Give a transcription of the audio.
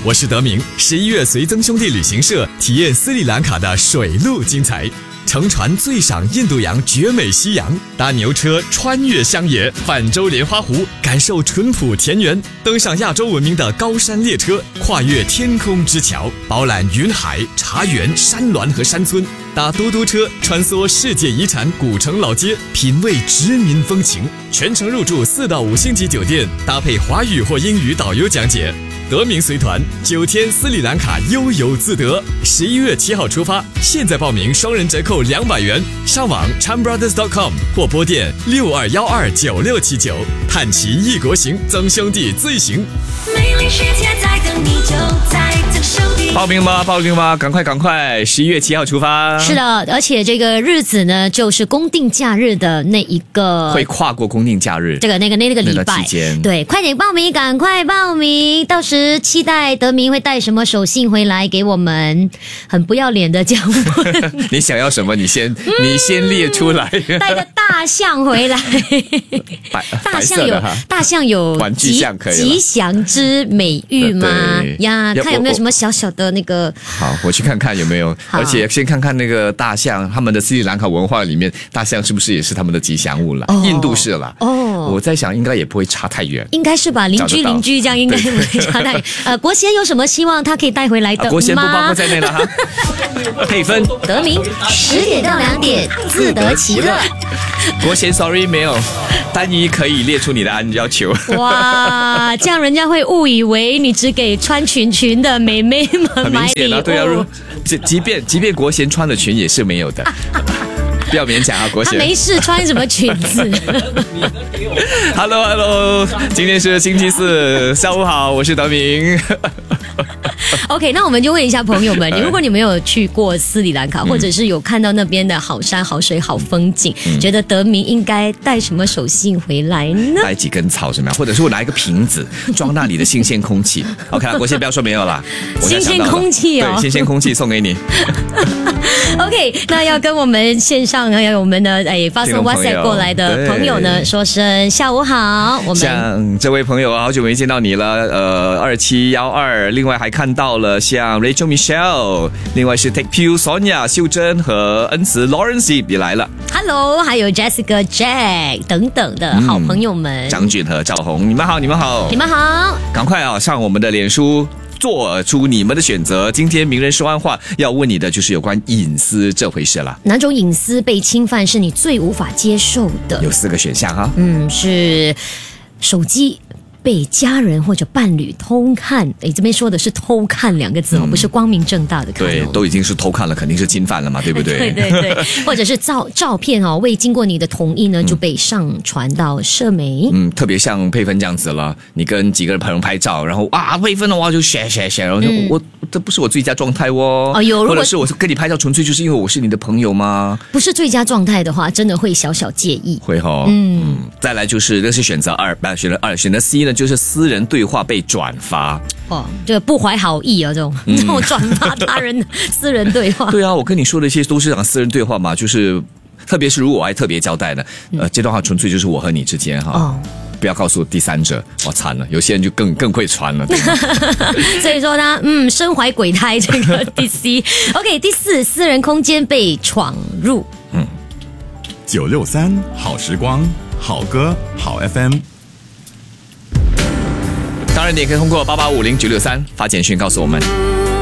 我是德明。11月随曾兄弟旅行社体验斯里兰卡的水陆精彩，乘船醉赏印度洋绝美夕阳，搭牛车穿越乡野，泛舟莲花湖，感受淳朴田园，登上亚洲闻名的高山列车，跨越天空之桥，饱览云海、茶园、山峦和山村，搭嘟嘟车穿梭世界遗产古城老街，品味殖民风情，全程入住4到5星级酒店，搭配华语或英语导游讲解。德明随团9天斯里兰卡悠游自得，11月7号出发，现在报名双人折扣200元，上网 chanbrothers.com 或拨电62129679，探奇异国行，曾兄弟最行。 美丽世界在等你，就在曾兄弟。 报名吗？赶快！11月7号出发。 是的，而且这个日子呢，就是公定假日的那一个， 会跨过公定假日， 那个礼拜期间。 对，快点报名，赶快报名！到时期待德明会带什么手信回来给我们，很不要脸的这样问。 你想要什么？你先列出来。 带个大象回来。大象有玩具象可以了， 吉祥之美誉吗？呀，看有没有什么小小的那个。 好，我去看看有没有，而且先看看那个大象，他们的斯里兰卡文化里面，大象是不是也是他们的吉祥物了？印度是了。我在想应该也不会差太远， 应该是吧？邻居这样应该不会差太远。国贤有什么希望他可以带回来的吗？ 国贤不包括在内了哈。配分， 德明10点到2点，自得其乐。 国贤 sorry 没有，单一可以列出你的要求。 哇，这样人家会误以为你只给穿裙的妹妹们买礼物。 对啊，即便国贤穿的裙也是没有的。不要勉强啊，国贤。 他没事穿什么裙子 ？Hello， 今天是星期4，下午好，我是德明。 OK， 那我们就问一下朋友们，如果你们有去过斯里兰卡，或者是有看到那边的好山好水好风景，觉得德明应该带什么手信回来呢？ 带几根草怎么样？或者是我拿一个瓶子装那里的新鲜空气。OK 啦，国贤不要说没有啦， 新鲜空气哦， 对，新鲜空气送给你。 OK， 那要跟我们线上要有我们的发送 WhatsApp 过来的朋友呢，说声下午好。我们像这位朋友好久没见到你了，2712，另外还看到了像 Rachel Michelle， 另外是 Take Pew Sonia 秀珍和恩慈 Lawrence 也来了。 Hello， 还有 Jessica Jack 等等的好朋友们， 张俊和赵红，你们好。赶快上我们的脸书做出你们的选择。今天名人说完话要问你的就是有关隐私这回事了。 哪种隐私被侵犯是你最无法接受的？ 有4个选项哈。 是手机被家人或者伴侣偷看，这边说的是偷看2个字不是光明正大的看。 对，都已经是偷看了，肯定是侵犯了嘛，对不对？ 对，或者是照片未经过你的同意呢，就被上传到社媒。 特别像佩芬这样子了，你跟几个朋友拍照，然后佩芬的话就 share， 然后就我这不是我最佳状态哦。或者是我跟你拍照纯粹就是因为我是你的朋友吗？ 不是最佳状态的话，真的会小小介意。 会再来就是这是选择2，选择 C 呢，就是私人对话被转发。 这不怀好意这种转发他人的私人对话。 对啊，我跟你说的一些都是讲私人对话嘛，就是特别是如果我还特别交代的，这段话纯粹就是我和你之间不要告诉第三者，惨了，有些人就更会传了。 所以说呢，身怀鬼胎这个第 C。OK， 第4，私人空间被闯入。 963好时光，好歌好 FM。 当然，你也可以通过88509663发简讯告诉我们。